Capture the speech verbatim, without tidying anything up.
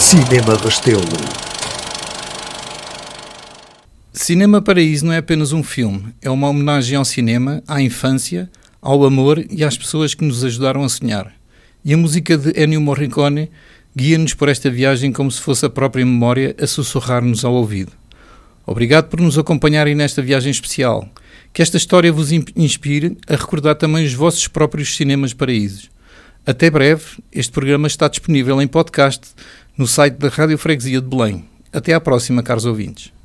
Cinema Restelo. Cinema Paraíso não é apenas um filme, é uma homenagem ao cinema, à infância, ao amor e às pessoas que nos ajudaram a sonhar. E a música de Ennio Morricone guia-nos por esta viagem como se fosse a própria memória a sussurrar-nos ao ouvido. Obrigado por nos acompanharem nesta viagem especial. Que esta história vos inspire a recordar também os vossos próprios cinemas paraísos. Até breve, este programa está disponível em podcast no site da Rádio Freguesia de Belém. Até à próxima, caros ouvintes.